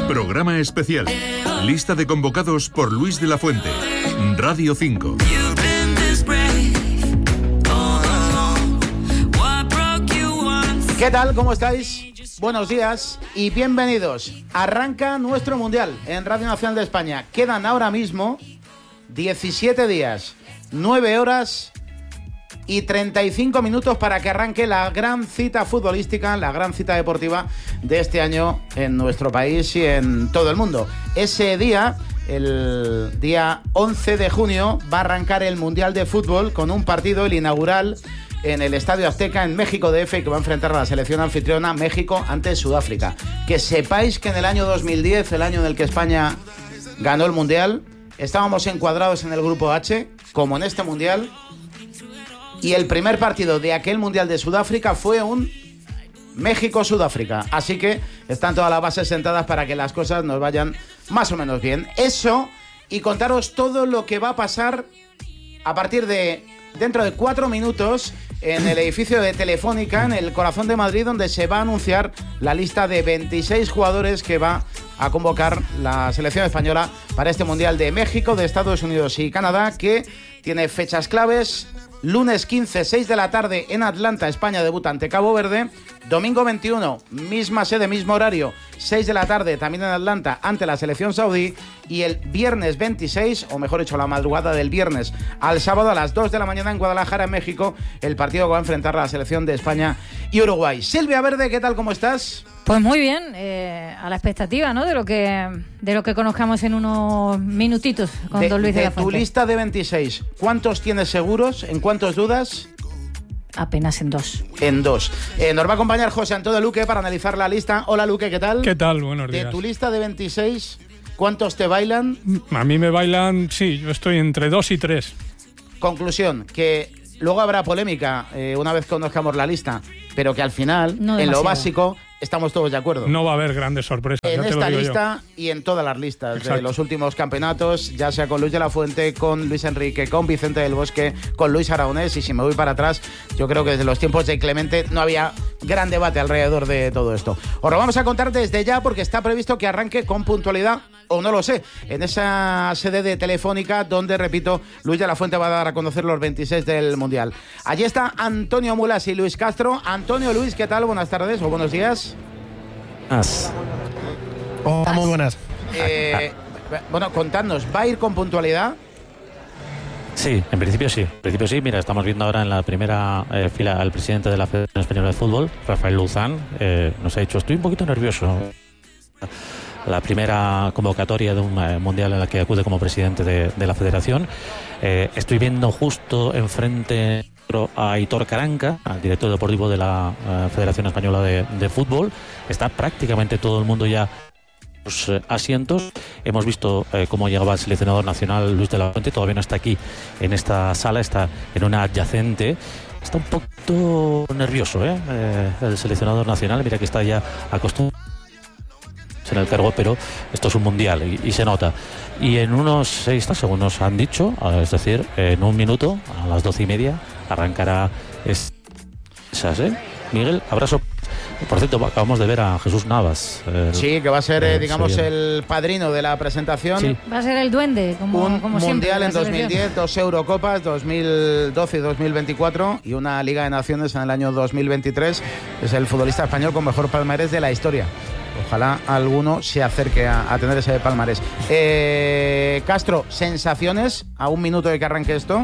Programa especial. Lista de convocados por Luis de la Fuente. Radio 5. ¿Qué tal? ¿Cómo estáis? Buenos días y bienvenidos. Arranca nuestro Mundial en Radio Nacional de España. Quedan ahora mismo 17 días, 9 horas y 35 minutos para que arranque la gran cita futbolística, la gran cita deportiva de este año en nuestro país y en todo el mundo. Ese día, el día 11 de junio, va a arrancar el Mundial de Fútbol con un partido, el inaugural, en el Estadio Azteca en México DF, que va a enfrentar a la selección anfitriona México ante Sudáfrica. Que sepáis que en el año 2010, el año en el que España ganó el Mundial, estábamos encuadrados en el grupo H, como en este Mundial, y el primer partido de aquel Mundial de Sudáfrica fue un México-Sudáfrica. Así que están todas las bases sentadas para que las cosas nos vayan más o menos bien. Eso, y contaros todo lo que va a pasar a partir de dentro de 4 minutos en el edificio de Telefónica, en el corazón de Madrid, donde se va a anunciar la lista de 26 jugadores que va a convocar la selección española para este Mundial de México, de Estados Unidos y Canadá, que tiene fechas claves. Lunes 15, 6 de la tarde en Atlanta, España debuta ante Cabo Verde. Domingo 21, misma sede, mismo horario, 6 de la tarde también en Atlanta ante la selección saudí. Y el viernes 26, o mejor dicho, la madrugada del viernes al sábado a las 2 de la mañana en Guadalajara, en México, el partido que va a enfrentar a la selección de España y Uruguay. Silvia Verde, ¿qué tal? ¿Cómo estás? Pues muy bien, a la expectativa, ¿no? De lo que conozcamos en unos minutitos con don Luis de la Fuente. De tu lista de 26, ¿cuántos tienes seguros? ¿En cuántos dudas? Apenas en 2. En 2. Nos va a acompañar José Antonio Luque para analizar la lista. Hola Luque, ¿qué tal? ¿Qué tal? Buenos días. De tu lista de 26, ¿cuántos te bailan? A mí me bailan, sí, yo estoy entre 2 y 3. Conclusión, que luego habrá polémica una vez conozcamos la lista, pero que al final, no en demasiado. lo básico, estamos todos de acuerdo. No va a haber grandes sorpresas. En ya te esta lo digo lista y en todas las listas. Exacto. De los últimos campeonatos, ya sea con Luis de la Fuente, con Luis Enrique, con Vicente del Bosque, con Luis Aragonés, y si me voy para atrás, yo creo que desde los tiempos de Clemente no había gran debate alrededor de todo esto. Os lo vamos a contar desde ya porque está previsto que arranque con puntualidad, o no lo sé, en esa sede de Telefónica donde, repito, Luis de la Fuente va a dar a conocer los 26 del Mundial. Allí está Antonio Mulas y Luis Castro. Antonio, Luis, ¿qué tal? Buenas tardes o buenos días. Hola, muy buenas. Bueno, contadnos, ¿va a ir con puntualidad? Sí, en principio sí. Mira, estamos viendo ahora en la primera fila al presidente de la Federación Española de Fútbol, Rafael Luzán. Nos ha dicho, estoy un poquito nervioso. La primera convocatoria de un mundial en la que acude como presidente de la Federación. Estoy viendo justo enfrente a Aitor Caranca, al director deportivo de la Federación Española de Fútbol. Está prácticamente todo el mundo ya en los asientos. Hemos visto cómo llegaba el seleccionador nacional Luis de la Fuente. Todavía no está aquí en esta sala, está en una adyacente. Está un poquito nervioso el seleccionador nacional. Mira que está ya acostumbrado en el cargo, pero esto es un mundial y se nota. Y en unos 6, según nos han dicho, es decir, en un minuto, a las 12:30, arrancará esas, Miguel, abrazo. Por cierto, acabamos de ver a Jesús Navas. Sí, que va a ser, digamos, el padrino de la presentación. Sí. Va a ser el duende, como Mundial siempre, en 2010, 2 Eurocopas, 2012 y 2024, y una Liga de Naciones en el año 2023. Es el futbolista español con mejor palmarés de la historia. Ojalá alguno se acerque a tener ese palmarés. Castro, ¿sensaciones a un minuto de que arranque esto?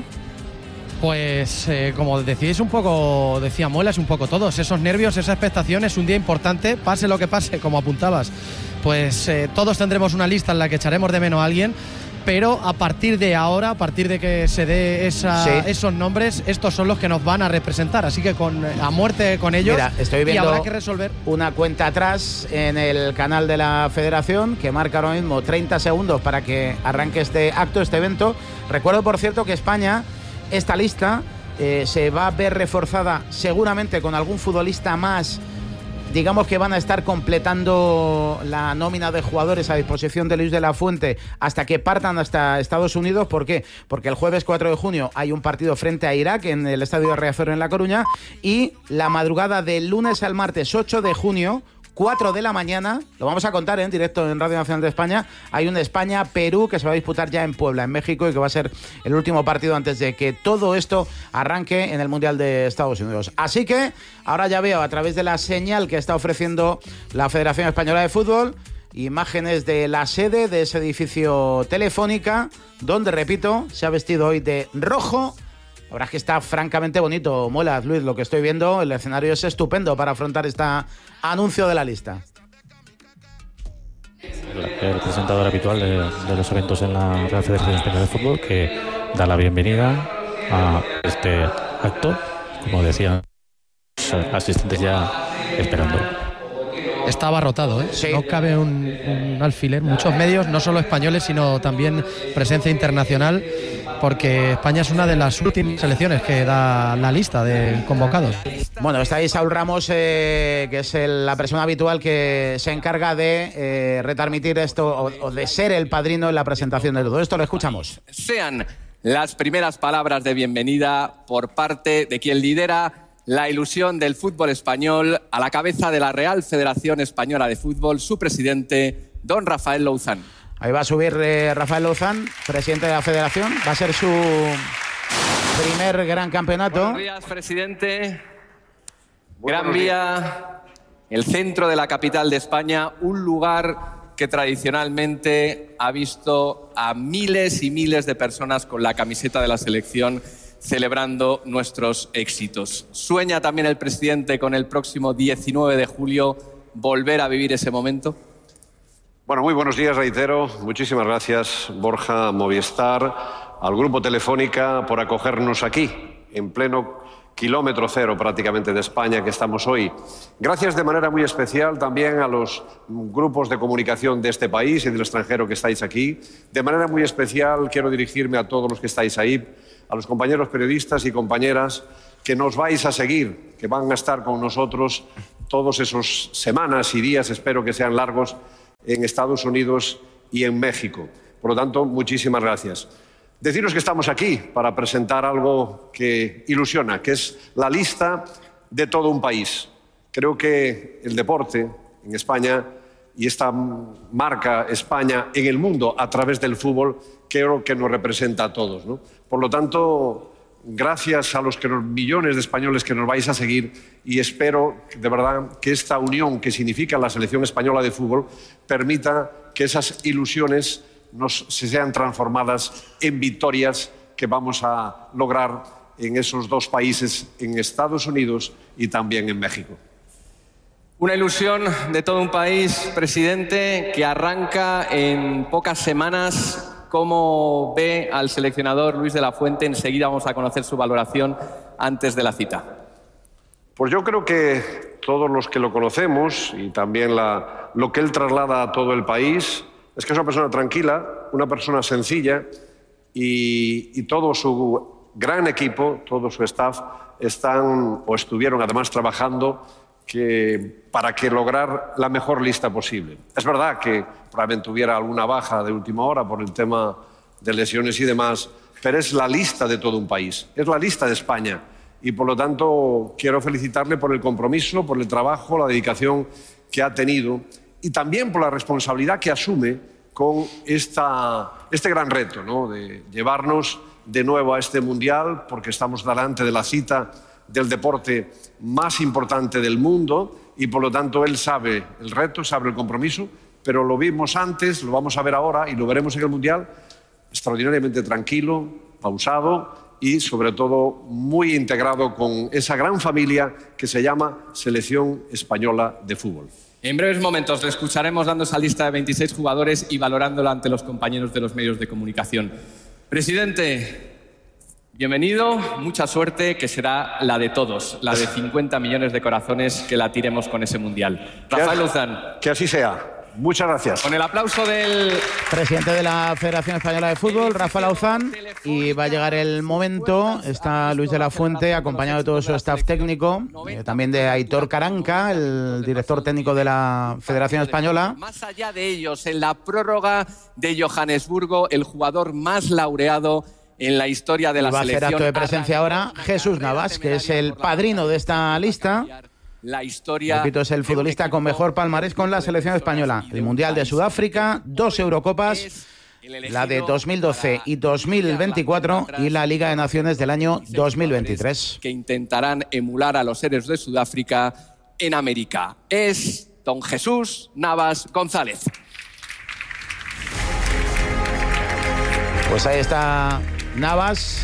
Pues como decíais un poco, decía Muelas, un poco todos, esos nervios, esa expectación, es un día importante, pase lo que pase, como apuntabas, pues todos tendremos una lista en la que echaremos de menos a alguien, pero a partir de ahora, a partir de que se dé esos nombres, estos son los que nos van a representar, así que a muerte con ellos. Mira, estoy viendo y habrá que resolver una cuenta atrás en el canal de la Federación que marca ahora mismo 30 segundos para que arranque este acto, este evento. Recuerdo, por cierto, que España, esta lista se va a ver reforzada seguramente con algún futbolista más. Digamos que van a estar completando la nómina de jugadores a disposición de Luis de la Fuente hasta que partan hasta Estados Unidos. ¿Por qué? Porque el jueves 4 de junio hay un partido frente a Irak en el Estadio de Riazor en La Coruña, y la madrugada del lunes al martes 8 de junio, 4 de la mañana. Lo vamos a contar en directo en Radio Nacional de España. Hay un España-Perú que se va a disputar ya en Puebla, en México, y que va a ser el último partido antes de que todo esto arranque en el Mundial de Estados Unidos. Así que ahora ya veo, a través de la señal que está ofreciendo la Federación Española de Fútbol, imágenes de la sede de ese edificio Telefónica, donde, repito, se ha vestido hoy de rojo. La verdad es que está francamente bonito, Muelas, Luis, lo que estoy viendo. El escenario es estupendo para afrontar este anuncio de la lista. El presentador habitual de los eventos en la Real Federación Española de Fútbol, que da la bienvenida a este acto, como decían los asistentes ya esperando. Está abarrotado, ¿eh? Sí. No cabe un alfiler. Muchos medios, no solo españoles, sino también presencia internacional, porque España es una de las últimas selecciones que da la lista de convocados. Bueno, está ahí Saúl Ramos, que es la persona habitual que se encarga de retransmitir esto o de ser el padrino en la presentación de todo esto. Lo escuchamos. Sean las primeras palabras de bienvenida por parte de quien lidera la ilusión del fútbol español, a la cabeza de la Real Federación Española de Fútbol, su presidente, don Rafael Louzán. Ahí va a subir Rafael Louzán, presidente de la Federación. Va a ser su primer gran campeonato. Buenos días, presidente. Gran Vía, el centro de la capital de España, un lugar que tradicionalmente ha visto a miles y miles de personas con la camiseta de la selección celebrando nuestros éxitos. ¿Sueña también el presidente con el próximo 19 de julio volver a vivir ese momento? Bueno, muy buenos días, reitero. Muchísimas gracias, Borja, Movistar, al Grupo Telefónica por acogernos aquí, en pleno kilómetro cero prácticamente de España que estamos hoy. Gracias de manera muy especial también a los grupos de comunicación de este país y del extranjero que estáis aquí. De manera muy especial quiero dirigirme a todos los que estáis ahí, a los compañeros periodistas y compañeras que nos vais a seguir, que van a estar con nosotros todos esos semanas y días, espero que sean largos, en Estados Unidos y en México. Por lo tanto, muchísimas gracias. Deciros que estamos aquí para presentar algo que ilusiona, que es la lista de todo un país. Creo que el deporte en España y esta marca España en el mundo a través del fútbol, creo que nos representa a todos, ¿no? Por lo tanto, gracias a los millones de españoles que nos vais a seguir, y espero de verdad que esta unión que significa la selección española de fútbol permita que esas ilusiones se sean transformadas en victorias que vamos a lograr en esos dos países, en Estados Unidos y también en México. Una ilusión de todo un país, presidente, que arranca en pocas semanas. ¿Cómo ve al seleccionador Luis de la Fuente? Enseguida vamos a conocer su valoración antes de la cita. Pues yo creo que todos los que lo conocemos y también lo que él traslada a todo el país es que es una persona tranquila, una persona sencilla, y todo su gran equipo, todo su staff están o estuvieron además trabajando para lograr la mejor lista posible. Es verdad que probablemente hubiera alguna baja de última hora por el tema de lesiones y demás, pero es la lista de todo un país, es la lista de España, y por lo tanto quiero felicitarle por el compromiso, por el trabajo, la dedicación que ha tenido y también por la responsabilidad que asume con este gran reto, ¿no?, de llevarnos de nuevo a este Mundial, porque estamos delante de la cita del deporte más importante del mundo, y por lo tanto él sabe el reto, sabe el compromiso, pero lo vimos antes, lo vamos a ver ahora y lo veremos en el Mundial, extraordinariamente tranquilo, pausado y sobre todo muy integrado con esa gran familia que se llama Selección Española de Fútbol. En breves momentos le escucharemos dando esa lista de 26 jugadores y valorándola ante los compañeros de los medios de comunicación. Presidente, bienvenido, mucha suerte, que será la de todos, la de 50 millones de corazones que la tiremos con ese Mundial. Rafael Louzán. Que así sea. Muchas gracias. Con el aplauso del presidente de la Federación Española de Fútbol, Rafael Louzán, y va a llegar el momento. Está Luis de la Fuente, acompañado de todo su staff técnico, también de Aitor Caranca, el director técnico de la Federación Española. Más allá de ellos, en la prórroga de Johannesburgo, el jugador más laureado en la historia de la selección. Va a hacer acto de presencia ahora Jesús Navas, que es el padrino de esta lista. la historia. Repito, es el futbolista con mejor palmarés con la selección española. El Mundial de Sudáfrica, 2 Eurocopas, la de 2012 y 2024 y la Liga de Naciones del año 2023. Que intentarán emular a los héroes de Sudáfrica en América. Es don Jesús Navas González. Pues ahí está Navas.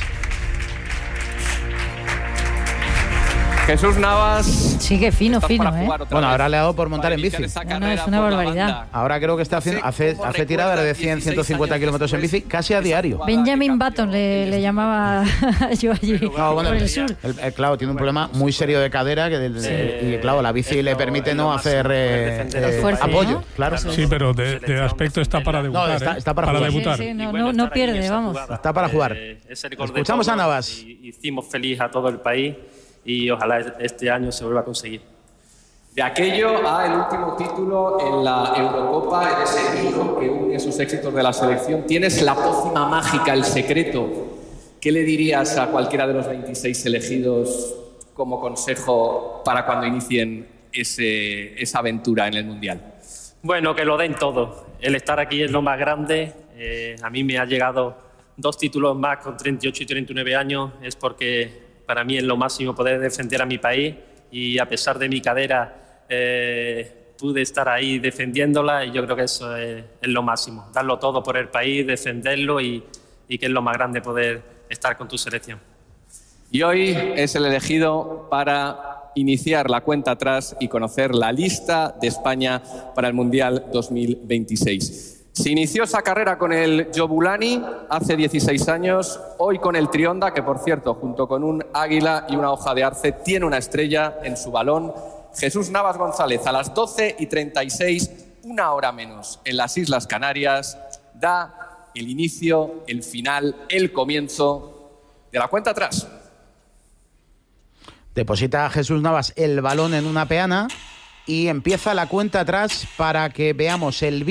Jesús Navas. Sí, que fino, ¿eh? Bueno, ahora le ha dado por montar en bici. No, es una barbaridad. Ahora creo que está haciendo, hace tiradas de 100, 150 kilómetros en bici casi a diario. Benjamin Button le llamaba yo allí, No, bueno, por el sur. Claro, tiene un problema muy serio de cadera y claro, la bici le permite no hacer fuerza, apoyo, ¿no? claro. Sí, pero de aspecto está para debutar. No, está para para jugar. debutar. Sí, no pierde, vamos. Está para jugar. Escuchamos a Navas. Hicimos feliz a todo el país y ojalá este año se vuelva a conseguir. De aquello a el último título en la Eurocopa, en ese hilo que une sus éxitos de la selección, tienes la pócima mágica, el secreto. ¿Qué le dirías a cualquiera de los 26 elegidos como consejo para cuando inicien esa aventura en el Mundial? Bueno, que lo den todo. El estar aquí es lo más grande. A mí me ha llegado 2 títulos más con 38 y 39 años. Es porque para mí es lo máximo poder defender a mi país y a pesar de mi cadera pude estar ahí defendiéndola y yo creo que eso es lo máximo. Darlo todo por el país, defenderlo y que es lo más grande poder estar con tu selección. Y hoy es el elegido para iniciar la cuenta atrás y conocer la lista de España para el Mundial 2026. Se inició esa carrera con el Jobulani hace 16 años, hoy con el Trionda, que por cierto, junto con un águila y una hoja de arce, tiene una estrella en su balón. Jesús Navas González, a las 12:36, una hora menos, en las Islas Canarias, da el inicio, el final, el comienzo de la cuenta atrás. Deposita a Jesús Navas el balón en una peana y empieza la cuenta atrás para que veamos el vídeo.